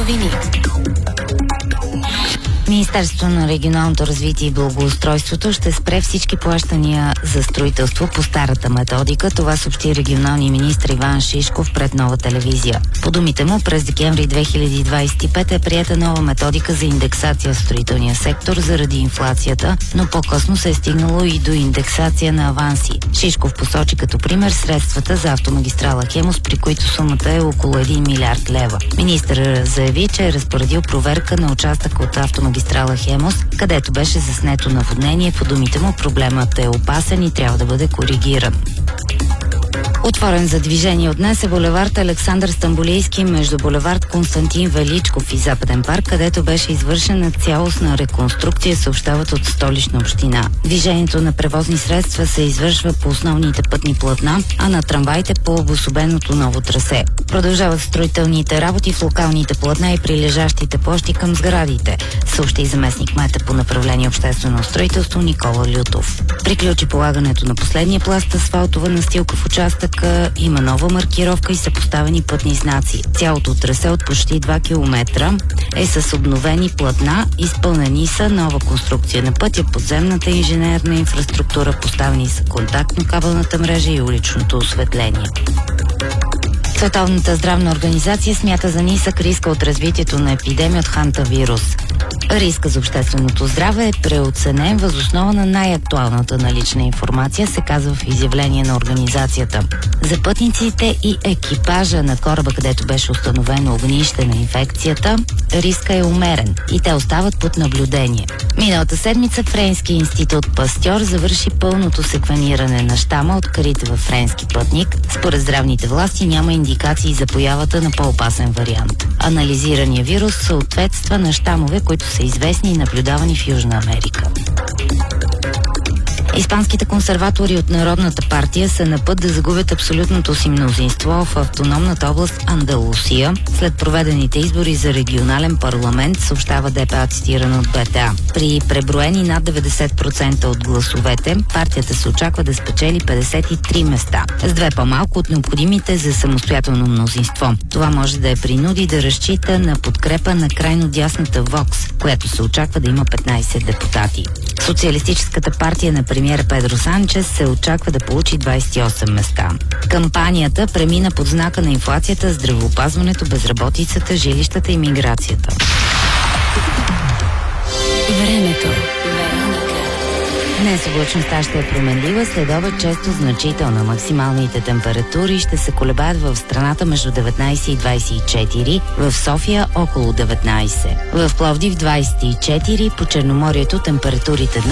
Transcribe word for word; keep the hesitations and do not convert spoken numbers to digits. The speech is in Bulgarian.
новини. Министерството на регионалното развитие и благоустройството ще спре всички плащания за строителство по старата методика. Това съобщи регионалния министър Иван Шишков пред Нова телевизия. По думите му, през декември две хиляди двадесет и пета е приета нова методика за индексация в строителния сектор заради инфлацията, но по-късно се е стигнало и до индексация на аванси. Шишков посочи като пример средствата за автомагистрала Хемус, при които сумата е около един милиард лева. Министърът заяви, че е разпоредил проверка на участък от автомагистрала магистрала Хемус, където беше заснето наводнение. По думите му, проблемът е опасен и трябва да бъде коригиран. Отворен за движение от днес е булевард Александър Стамболийски между булевард Константин Величков и Западен парк, където беше извършена цялостна реконструкция, съобщават от Столична община. Движението на превозни средства се извършва по основните пътни платна, а на трамваите по обособеното ново трасе. Продължават строителните работи в локалните платна и прилежащите площи към сградите, съобщи заместник кмета по направление обществено строителство Никола Лютов. Приключи полагането на последния пласт асфалтова настилка в участък. Има нова маркировка и са поставени пътни знаци. Цялото трасе от почти два километра е с обновени платна, изпълнени са нова конструкция на пътя, подземната инженерна инфраструктура, поставени са контактно-кабелната мрежа и уличното осветление. Световната здравна организация смята за нисък риска от развитието на епидемия от хантавирус. Риска за общественото здраве е преоценен въз основа на най-актуалната налична информация, се казва в изявление на организацията. За пътниците и екипажа на кораба, където беше установено огнище на инфекцията, риска е умерен и те остават под наблюдение. Миналата седмица Френски институт Пастьор завърши пълното секвениране на щама, открит във френски пътник. Според здравните власти няма индикации за появата на по-опасен вариант. Анализирания вирус съответства на щамове, които са известни и наблюдавани в Южна Америка. Испанските консерватори от Народната партия са на път да загубят абсолютното си мнозинство в автономната област Андалусия след проведените избори за регионален парламент, съобщава ДПА, цитирано от БТА. При преброени над деветдесет процента от гласовете, партията се очаква да спечели петдесет и три места, с две по-малко от необходимите за самостоятелно мнозинство. Това може да я принуди да разчита на подкрепа на крайно дясната Вокс, която се очаква да има петнайсет депутати. Социалистическата партия на премиера Педро Санчес се очаква да получи двайсет и осем места. Кампанията премина под знака на инфлацията, здравеопазването, безработицата, жилищата и миграцията. Времето. Днес облачността ще е променлива, следобед често значителна. Максималните температури ще се колебаят в страната между деветнайсет и двайсет и четири, в София около деветнайсет. В Пловдив двайсет и четири, по Черноморието температурите днес